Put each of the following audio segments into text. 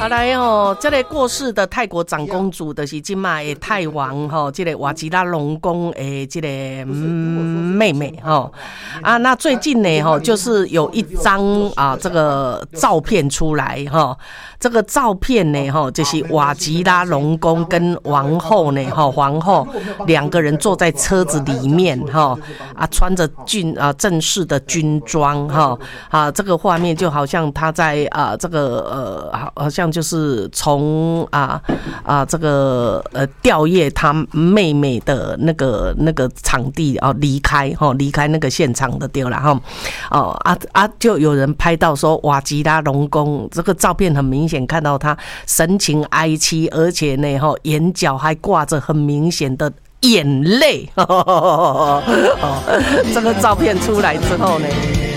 好来哦，这个过世的泰国长公主就是今麦的泰王哈，这个瓦吉拉隆功的这个妹妹哈啊。那最近呢哈，就是有一张啊这个照片出来哈，这个照片呢哈，就是瓦吉拉隆功跟王后呢哈，皇后两个人坐在车子里面哈啊，穿着正式的军装哈啊，这个画面就好像他在这个好像就是从这个吊唁他妹妹的那个场地离开那个现场的对啦就有人拍到说瓦吉拉隆功这个照片很明显看到他神情哀戚，而且呢眼角还挂着很明显的眼泪这个照片出来之后呢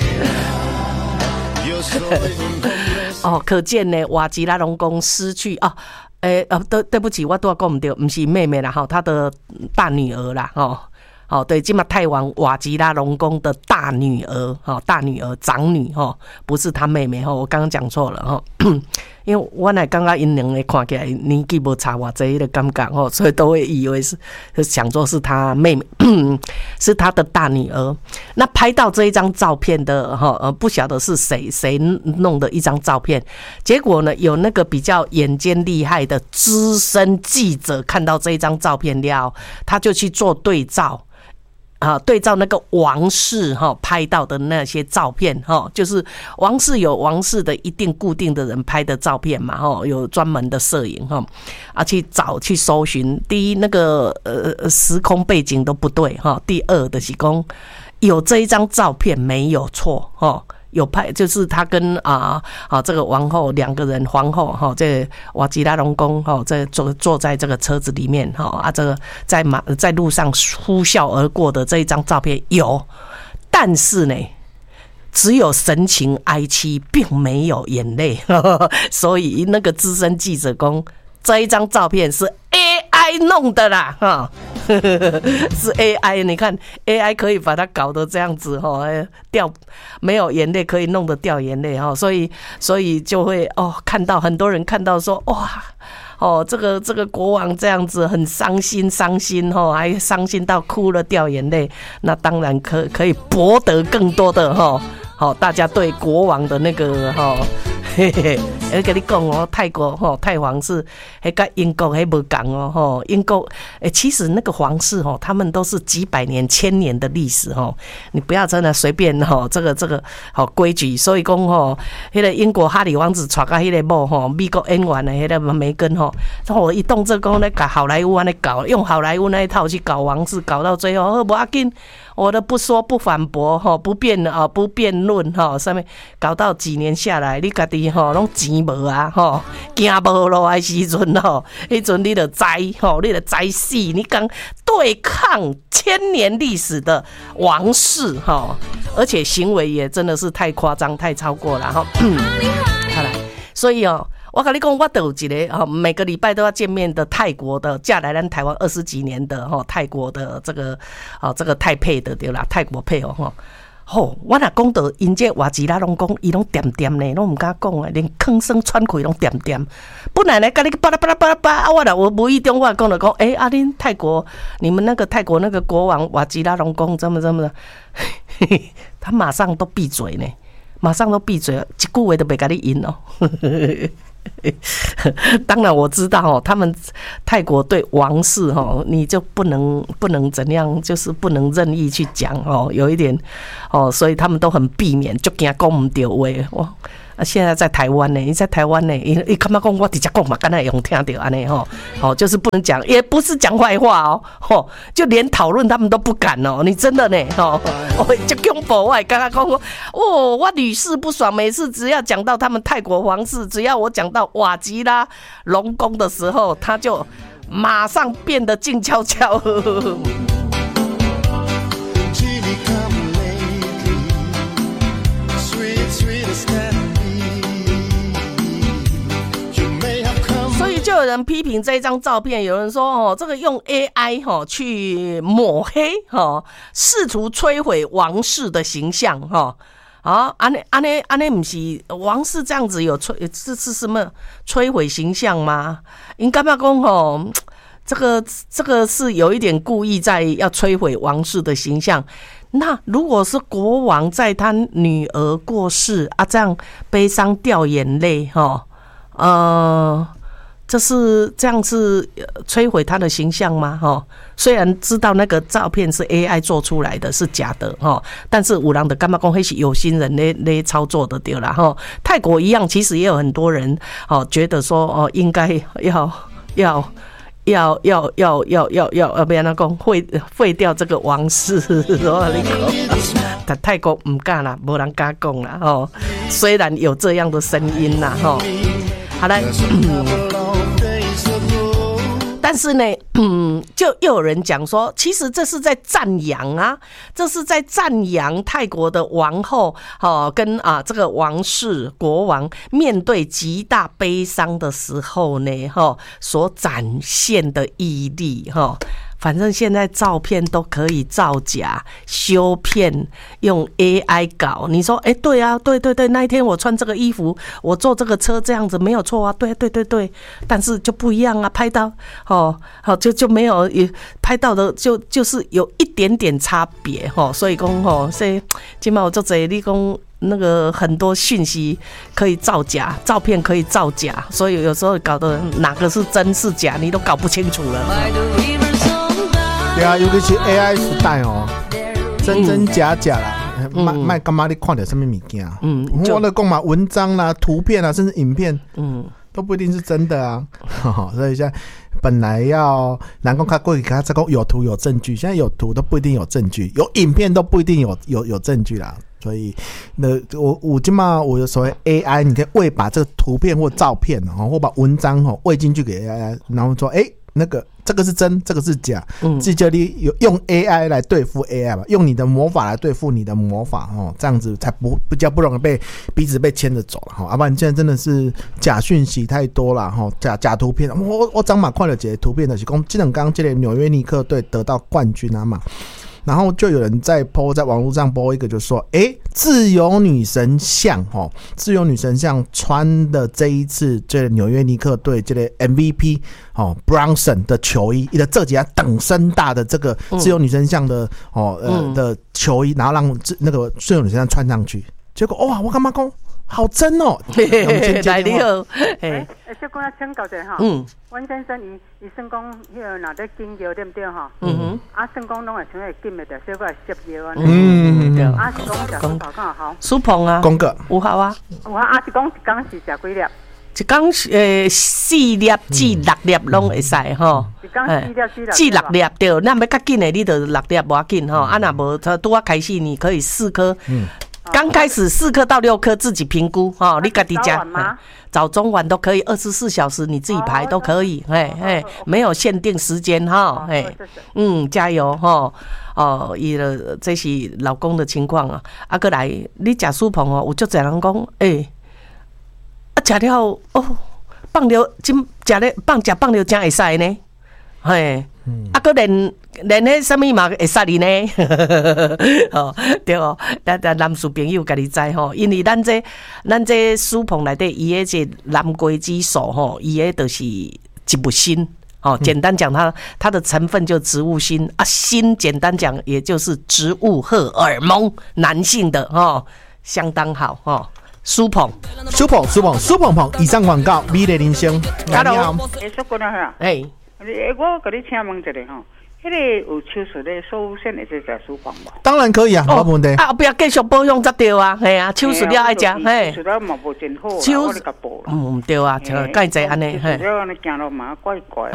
可见呢瓦吉拉隆功失去对不起，我都要讲不对，不是妹妹啦她的大女儿啦对，今嘛泰王瓦吉拉隆功的大女儿长女不是她妹妹我刚刚讲错了因为我乃刚刚因两个看起来年纪无差偌济的感觉所以都会以为是想说是她妹妹是她的大女儿。那拍到这一张照片的不晓得是谁弄的一张照片，结果呢有那个比较眼尖厉害的资深记者看到这一张照片了，他就去做对照对照那个王室拍到的那些照片就是王室有王室的一定固定的人拍的照片嘛有专门的摄影去搜寻，第一那个时空背景都不对第二的是说有这一张照片没有错有拍，就是他跟这个王后两个人，皇后这瓦吉拉隆功这坐在这个车子里面这个在路上呼啸而过的这一张照片有，但是呢只有神情哀戚，并没有眼泪所以那个资深记者说这一张照片是 AI 弄的啦是 AI， 你看 AI 可以把它搞得这样子掉没有眼泪可以弄得掉眼泪所以就会看到很多人看到说哇这个国王这样子很伤心还伤心到哭了掉眼泪，那当然可以博得更多的大家对国王的那个我跟你讲泰国泰皇室跟英国还不同英国其实那个皇室他们都是几百年千年的历史你不要真的随便这个规矩，所以讲那个英国哈里王子娶到那个某美国演员的那个梅根一动这讲咧搞好莱坞那搞，用好莱坞那一套去搞王室，搞到最后不要紧，我的不说不反驳不辩论上面搞到几年下来，你家己拢钱无啊行无路的时阵迄阵你就知你就知死，你讲对抗千年历史的王室而且行为也真的是太夸张太超过了好来，所以我跟你讲，我都有一个每个礼拜都要见面的泰国的嫁来咱台湾20几年的泰国的这个泰配的对啦，泰国配我若讲到因这瓦吉拉隆功，伊拢点点呢，拢唔敢讲啊，连吭声喘气拢点点。本来呢，跟你巴拉巴拉巴拉巴拉，我无意中我讲了讲，恁泰国，你们那个泰国那个国王瓦吉拉隆功怎么的，他马上都闭嘴呢，马上都闭嘴了，一句话都袂跟你应当然我知道他们泰国对王室你就不能怎样，就是不能任意去讲有一点所以他们都很避免，就怕讲不对话现在在台湾呢，你在台湾呢，你干嘛讲我直接讲嘛，刚才用听到安尼就是不能讲，也不是讲坏话就连讨论他们都不敢你真的呢就恐怖，我刚刚讲我屡试不爽，每次只要讲到他们泰国皇室，只要我讲到瓦吉拉隆功的时候，他就马上变得静悄悄就有人批评这一张照片，有人说这个用 AI 去抹黑试图摧毁王室的形象啊，安尼不是王室这样子有是什么摧毁形象吗？应该要讲吼，这个是有一点故意在要摧毁王室的形象。那如果是国王在他女儿过世啊，这样悲伤掉眼泪这是这样是摧毁他的形象吗？虽然知道那个照片是 AI 做出来的，是假的但是有人就感觉说那是有心人在操作的对啦泰国一样，其实也有很多人觉得说应该要不要那讲废掉这个王室，但泰国不敢啦，没人敢讲啦虽然有这样的声音啦好来但是呢，就又有人讲说，其实这是在赞扬啊，这是在赞扬泰国的王后跟这个王室国王面对极大悲伤的时候呢所展现的毅力反正现在照片都可以造假、修片，用 AI 搞。你说，对啊，对，那一天我穿这个衣服，我坐这个车这样子没有错啊，对，但是就不一样啊，拍到就没有，拍到的就是有一点点差别所以讲所以今嘛我做这你讲那个很多讯息可以造假，照片可以造假，所以有时候搞得哪个是真是假，你都搞不清楚了。 对啊，尤其是 AI 时代真假啦，卖干嘛你看到什么物件？我咧讲嘛，文章啦、图片啦，甚至影片，都不一定是真的啊。所以现在本来要难讲，过去他这个有图有证据，现在有图都不一定有证据，有影片都不一定有证据啦。所以我今嘛我有所谓 AI， 你可以喂把这个图片或照片或把文章喂进去给 AI， 然后说这个是真，这个是假，记着你用 AI 来对付 AI 吧，用你的魔法来对付你的魔法这样子才比较不容易被鼻子被牵着走了要不然现在真的是假讯息太多了假图片。我昨晚看了几个图片的是说，这两刚这个纽约尼克队得到冠军啊嘛。然后就有人在网络上播一个，就说自由女神像自由女神像穿的这一次这个纽约尼克队这个 MVP Brunson 的球衣，一个这几下等身大的这个自由女神像的的球衣，然后让那个自由女神像穿上去，结果哇，我干嘛讲好真来你好小姑仔请教者阮先生伊算讲迄个若在金桥对不对算讲拢会像会金的着，小可会摄药安尼是讲食苏跑敢好苏鹏啊， 讲个有好啊， 有是讲一工是食几粒？ 一工4粒至6粒拢会使一工4粒至6粒对，咱要较紧的你就6粒无要紧若无拄啊开始你可以4颗刚开始4颗到6颗自己评估你自己加早中晚都可以，24小时你自己排都可以没有限定时间加油伊了这是老公的情况过来你吃苏鹏有足侪人讲吃了放了真吃了放了真会使呢搁连迄什么嘛会杀你呢？对但男士朋友家己知因为咱这苏鹏内底伊迄个蓝桂激素伊迄就是植物锌简单讲它的成分就植物锌锌简单讲也就是植物荷尔蒙，男性的相当好苏鹏，以上广告，美丽人生。 Hello， 小姑娘啊，我跟你请问一下迄个有手术的首先会使食苏鹏无？ 当然可以啊，没问题。 不要继续保养才对啊，系啊，手术了爱食， 手术了嘛无真好，我咧甲补啦。 对啊，介济安尼， 手术了安尼行路嘛怪怪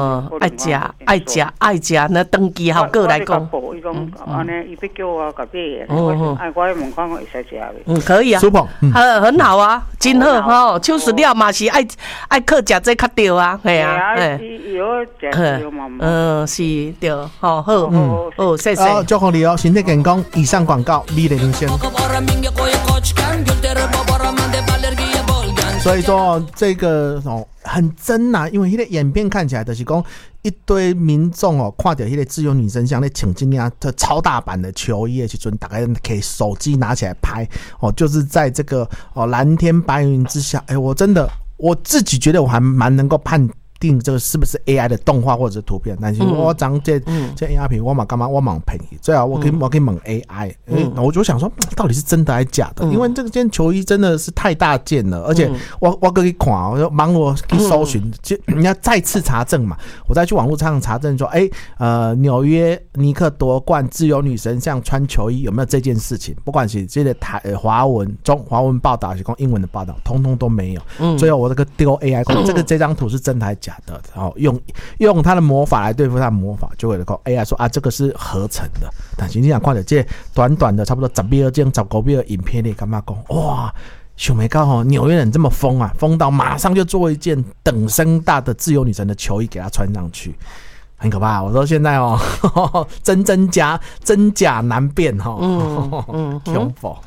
爱食，那登记效果来讲， 伊讲安尼，伊要叫我甲买，我问看会使食未？ 可以啊， 苏鹏， 很好啊，真好手术了嘛是爱靠食这较对啊，系啊， 药食嘛， 是。好，谢谢。 祝福你身体健康。以上广告，美丽人生。 所以说这个很真呐，因为那个演变看起来就是讲一堆民众看到那个自由女神像那请进那超大版的球衣的时阵，大家可以手机拿起来拍就是在这个蓝天白云之下，我自己觉得我还蛮能够判定这个是不是 AI 的动画或者是图片，但是我讲这 AI 片，我嘛干嘛我蛮便宜，最好我可以问 AI，我就想说到底是真的还是假的，因为这件球衣真的是太大件了，而且我可以看，我就忙我去搜寻，人家再次查证嘛，我再去网络上查证说，纽约尼克夺冠自由女神像穿球衣有没有这件事情？不管是这个华文报道还是英文的报道，通通都没有。最后我这个丢 AI 这张图是真的还是假的？然后用他的魔法来对付他的魔法，就会说 AI 说这个是合成的。但是你想看到这短短的差不多10秒钟、19秒的影片里，干嘛讲哇？想没到纽约人这么疯啊，疯到马上就做一件等身大的自由女神的球衣给她穿上去，很可怕。我说现在真假难辨恐怖。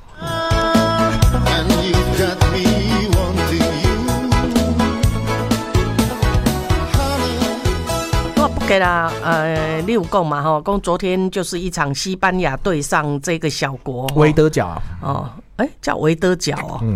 对啦，你有讲嘛讲昨天就是一场西班牙对上这个小国维德角叫维德角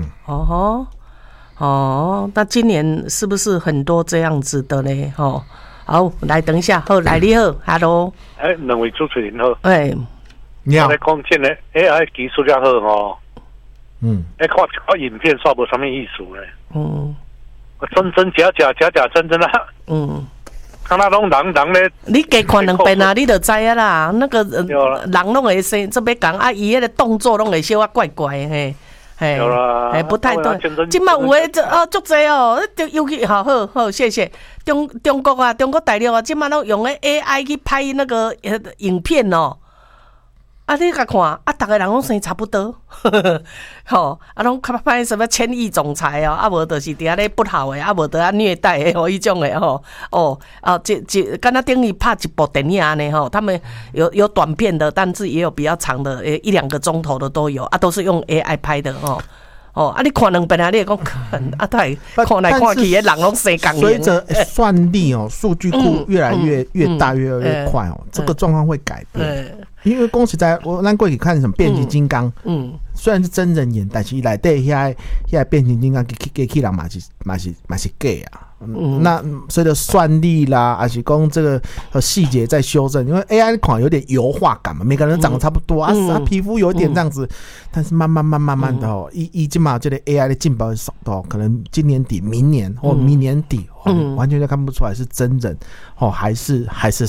那今年是不是很多这样子的呢？好，来等一下，好，来你好 ，Hello， 两位主持人好， 你好， 我来讲这个 AI 技术也好看影片煞无什么意思呢？真假真啊，看那拢人咧， 你加看两遍啊，你就知啊啦。那个人拢会生，这边讲伊迄个动作拢会小怪怪嘿，不太对。今麦有诶，足济尤其好，谢谢。中国大陆今麦拢用AI 去拍那个影片你甲看逐个人拢生差不多，拢拍什么千亿总裁无就是伫遐咧不好诶，无得虐待诶，迄种诶敢若等于拍一部电影呢他们有短片的，但是也有比较长的，1-2个钟头的都有都是用 AI 拍的你看两遍你会讲看来看去的人拢生共随着算力数据库越来越大越来越快这个状况会改变。因为讲实在，咱过去看什么变形金刚，虽然是真人演，但是内底遐变形金刚机器人嘛是假啊。那随着算力啦，还是讲这个细节在修正，因为 AI 看有点油画感嘛，每个人长得差不多皮肤有点这样子，但是慢慢的以今嘛这个 AI 的进步的速度，可能今年底、明年或明年底，完全就看不出来是真人还是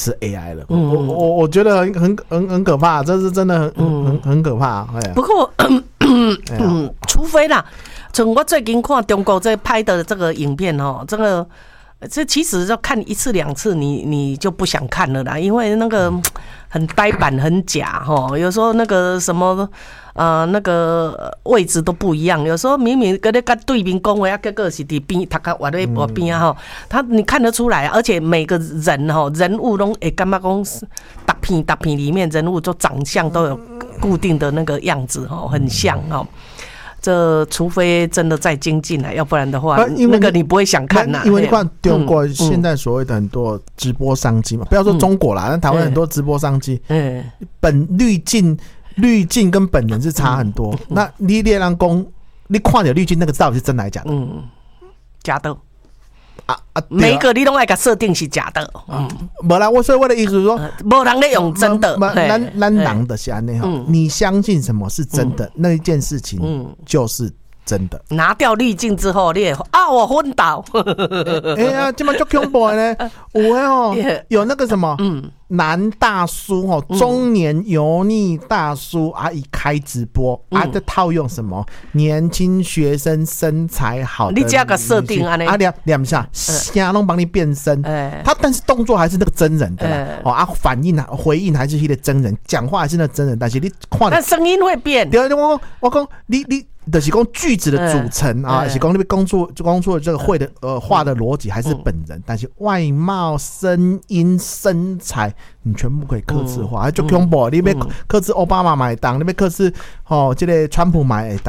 AI 了。我觉得很可怕，这是真的很可怕。 不过除非啦。从我最近看中国在拍的这个影片这其实就看1次2次你就不想看了啦，因为那个很呆板很假有时候那个什么那个位置都不一样，有时候明明跟对面讲话结果是伫边头壳活在我边你看得出来，而且每个人人物都会感觉讲大片里面人物都长相都有固定的那个样子很像这除非真的再精进了，要不然的话，那个你不会想看因为你看中国现在所谓的很多直播商机嘛，不要说中国啦，但台湾很多直播商机，本滤镜跟本人是差很多。那你猎人公，你看到滤镜那个到底是真的还是假的？ 假的。每一个你都爱给设定是假的， 没啦，所以我的意思是说， 没人在用真的， 咱人的是安尼你相信什么是真的，那一件事情就是真的。 拿掉滤镜之后，你也我昏倒。 这么就恐怖呢？有那个什么男大叔中年油腻大叔一开直播在套用什么年轻学生身材好的， 你这个设定两下虾拢帮你变身，他但是动作还是那个真人的反应回应还是那个真人，讲话还是那个真人，但是你看， 但声音会变。 对，我讲你。就是讲句子的组成是讲那边工作的这个会的画的逻辑还是本人，但是外貌、声音、身材，你全部可以客制化，就恐怖。你要客制奥巴马买单，你要客制这个川普买当。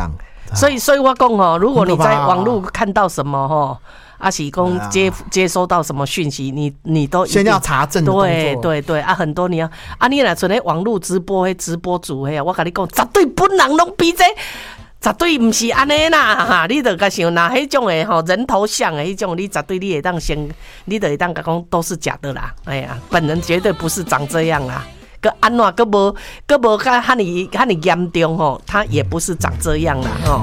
所以我讲哦，如果你在网络看到什么哦，啊是讲接收到什么讯息，你都先要查证的动作。对啊，很多你要啊，你若像咧网络直播迄直播主迄啊，我甲你讲，绝对本人拢比这。绝对不是安尼啦哈！你著甲想，那迄种的吼人头像的迄种，你绝对你会当先，你著会当甲讲都是假的啦。哎呀，本人绝对不是长这样啦。个安怎个无哈尼严重吼，他也不是长这样啦吼。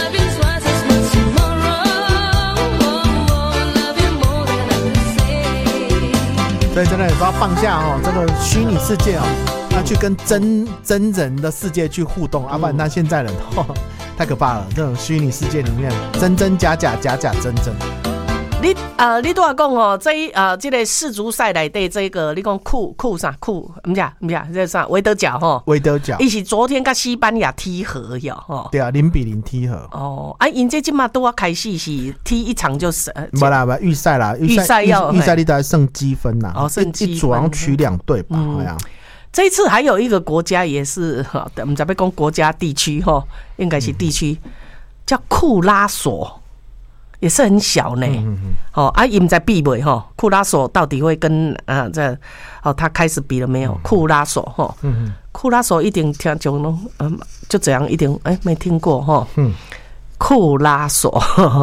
所以真的都要放下哦，这个虚拟世界哦，要去跟真人的世界去互动，不然那现在人太可怕了。这种虚拟世界里面，真假假，假假真。 你拄仔讲哦，这个世足赛内底这个，你讲库啥库？唔是，这啥维德角吼？ 维德角， 伊是昨天跟西班牙踢和哟吼。 对啊，0-0踢和。 哦，因这今嘛都要开始是踢一场就是。 没啦，预赛啦，预赛你都还剩积分啦。 哦，剩积分。 一组好像取2队吧，好像。 这一次还有一个国家也是，我们在讲国家地区哈，应该是地区，叫库拉索，也是很小呢。伊们在比袂哈，库拉索到底会跟他开始比了没有？库拉索哈，库拉索一定听讲咯，就这样一定没听过哈。库拉索，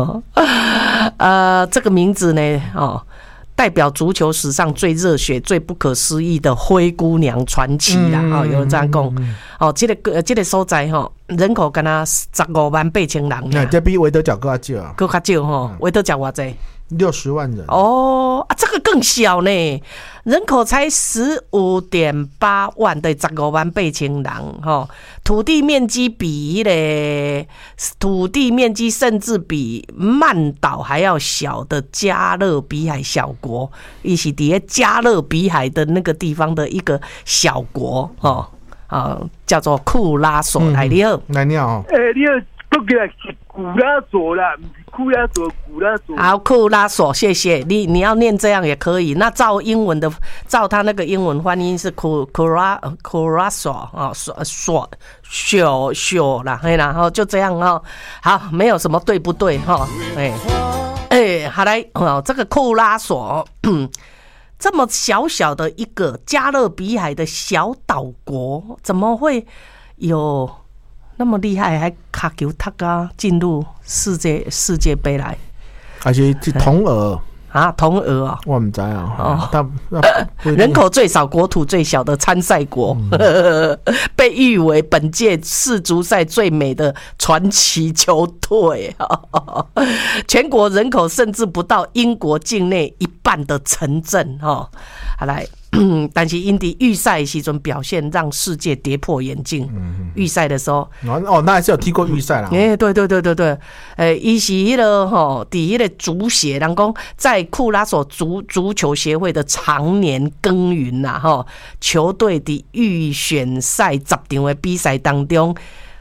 这个名字呢，代表足球史上最热血、最不可思议的灰姑娘传奇啦！有人这样讲。这个所在人口敢若158000人。 那这比维德角更少啊！ 更少哈，维德角偌济 ？60万人。 这个更小呢，人口才15.8万，对，158000人土地面积甚至比曼岛还要小的加勒比海小国，伊是伫加勒比海的那个地方的一个小国叫做库拉索。来，你好， 你好。 你好，都叫是古拉索啦，不是库拉索。 好，库拉索，谢谢你要念这样也可以。那照他那个英文翻译是库拉索索啦，然后就这样好，没有什么对不对好来这个库拉索。这么小小的一个加勒比海的小岛国，怎么会有那么厉害，还卡球踢啊进入世界杯来？ 而且同额同额啊， 我不知道人口最少、国土最小的参赛国，被誉为本届世足赛最美的传奇球队。全国人口甚至不到英国境内一半的城镇。好来。但是因伫预赛时阵表现让世界跌破眼镜。预赛的时候， 那还是有踢过预赛啦。 对，伊是迄个伫迄个足协，人讲在库拉索足球协会的常年耕耘啦，球队伫预选赛10场的比赛当中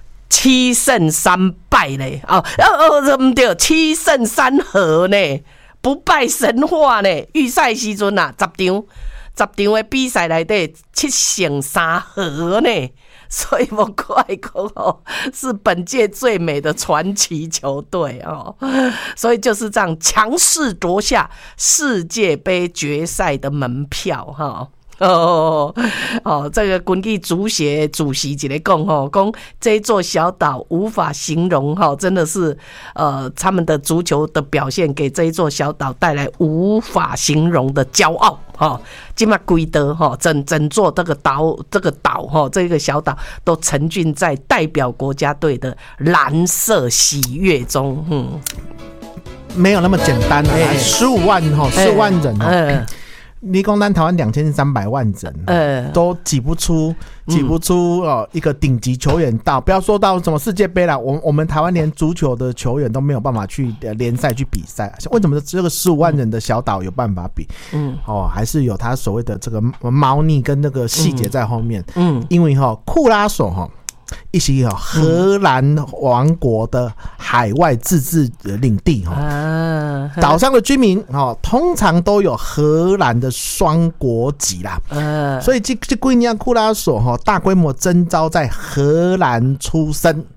，7胜3败嘞，唔对，7胜3和呢，不败神话呢。预赛时阵10场的比赛内底7胜3和呢，所以我怪讲是本届最美的传奇球队所以就是这样强势夺下世界杯决赛的门票这个根据足协主席一个讲这座小岛无法形容真的是他们的足球的表现给这一座小岛带来无法形容的骄傲现在规德整座这个岛这个小岛都沉浸在代表国家队的蓝色喜悦中。 没有那么简单15万人你讲咱台湾2300万人，都挤不出一个顶级球员到，不要说到什么世界杯啦，我们台湾连足球的球员都没有办法去联赛去比赛，为什么这个15万人的小岛有办法比？还是有他所谓的这个猫腻跟那个细节在后面。因为库拉索一些荷兰王国的海外自治领地岛上的居民通常都有荷兰的双国籍啦，所以这几年库拉索大规模征召在荷兰出生，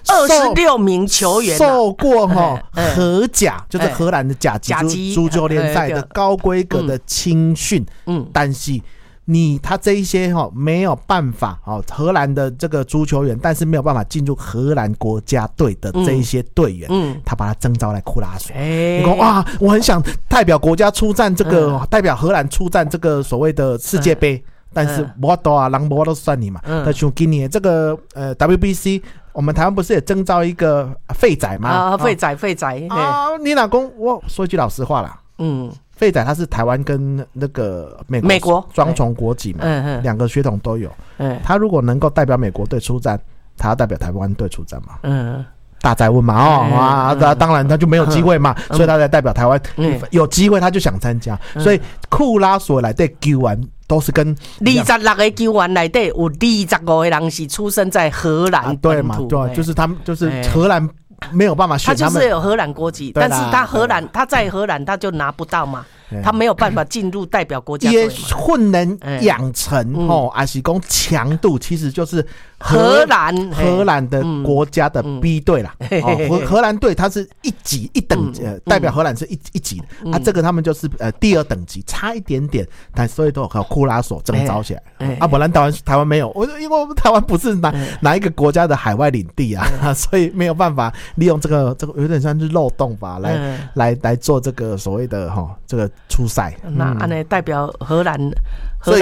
26名球员受过荷甲，就是荷兰的甲级足球联赛的高规格的青训，但是他这一些没有办法荷兰的这个足球员，但是没有办法进入荷兰国家队的这一些队员，他把他征召来库拉索。你说哇，我很想代表国家出战这个，代表荷兰出战这个所谓的世界杯。但是我都啊，人我都算你嘛。那像今年这个WBC， 我们台湾不是也征召一个废仔吗？ 废仔啊！你老公，我说一句老实话啦，废仔他是台湾跟那个美国双重国籍嘛，两个血统都有。他如果能够代表美国队出战，他要代表台湾队出战嘛？大哉问嘛，当然他就没有机会嘛，所以他才代表台湾。有机会他就想参加，所以库拉索来对球员都是跟 26个球员里底有25个人是出生在荷兰对嘛？对，就是他们就是荷兰没有办法选他就是有荷兰国籍，但是他在荷兰他就拿不到嘛。他没有办法进入代表国家队， 也混能养成还是讲强度，其实就是荷兰的国家的 B 队啦。荷兰队它是一级一等级，代表荷兰是一级的这个他们就是第2等级，差一点点，但所以都有库拉索征召起来不然台湾没有，因为我们台湾不是哪一个国家的海外领地啊，所以没有办法利用这个有点像是漏洞吧，来做这个所谓的这个出赛。 那安尼代表荷兰有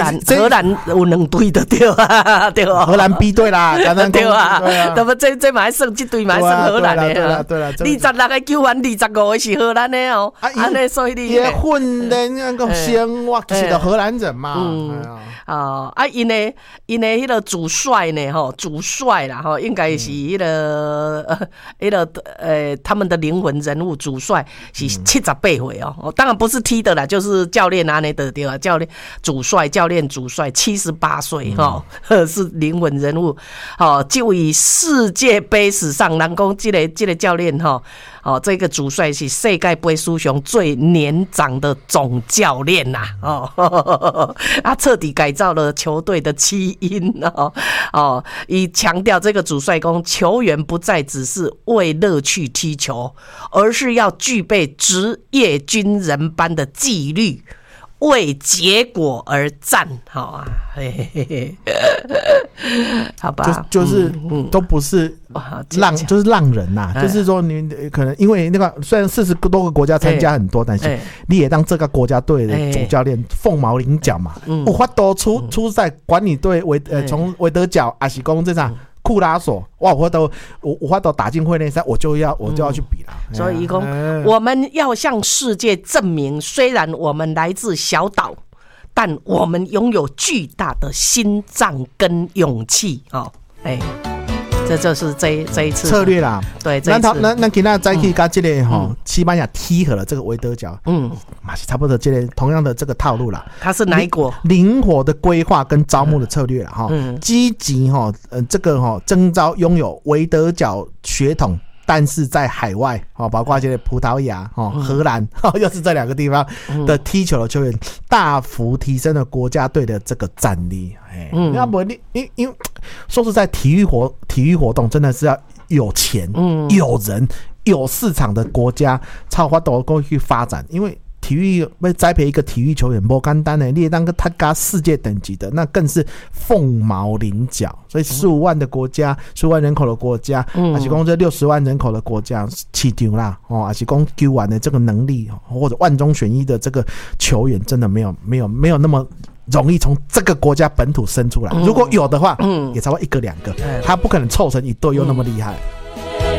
2队就对啊，对啊， 荷兰 B 队啦， 对啊，那么这嘛还剩这队嘛还剩荷兰的，对啦，26个球员25个是荷兰的哦，安尼所以你也混的那个生活是的荷兰人嘛， 因的迄个主帅呢，主帅啦，应该是迄个他们的灵魂人物主帅是78岁哦，当然不是踢的啦，就是教练安尼的对啊，教练主帅78岁是灵魂人物。这位世界杯史上，人讲这个教练这个主帅是世界杯史上最年长的总教练呐他彻底改造了球队的基因以强调这个主帅说，球员不再只是为乐趣踢球，而是要具备职业军人般的纪律，为结果而战，好吧， 就是都不是就是浪人呐，就是说你可能因为那个虽然40多个国家参加很多，但是你也当这个国家队的主教练凤毛麟角嘛，有法度出赛管理队从维德角还是讲这场库拉索，哇，我法度打进会内赛，我就要去比了。 所以我们要向世界证明，虽然我们来自小岛，但我们拥有巨大的心脏跟勇气这就是这一次策略啦。 对，这一次那今天再去跟这个西班牙踢和了这个维德角，差不多这个同样的这个套路啦。 他是哪一国？ 灵活的规划跟招募的策略啦，积极这个征召拥有维德角血统，但是在海外包括这个葡萄牙荷兰又是这2个地方的踢球的球员，大幅提升了国家队的这个战力。要不因为说实在，体育活动真的是要有钱、有人、有市场的国家才有法度过去发展，因为体育要栽培一个体育球员不简单的，你也当个他加世界等级的，那更是凤毛麟角。所以15万的国家，15万人口的国家，还是讲这60万人口的国家市场啦，还是讲球员的这个能力，或者万中选一的这个球员，真的没有那么容易从这个国家本土生出来。如果有的话，也差不多1个2个，他不可能凑成一队又那么厉害。